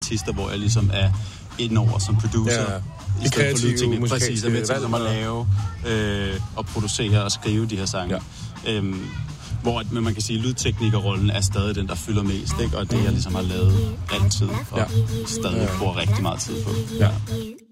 artister, hvor jeg ligesom er indover som producer. Ja. I stedet for lydteknik. Præcis, jeg er med til at lave og producere og skrive de her sange. Ja. Men man kan sige, at lydteknikerrollen er stadig den, der fylder mest, ikke? Og det, jeg ligesom har lavet altid, og stadig bruger rigtig meget tid på. Ja.